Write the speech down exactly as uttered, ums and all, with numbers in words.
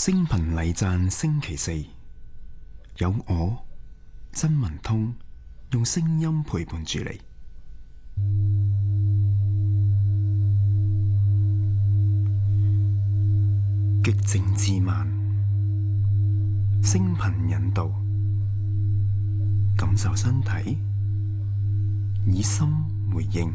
星頻禮讚星期四，有我曾文通用聲音陪伴住你。極靜自慢，星頻引導，感受身體，以心回應。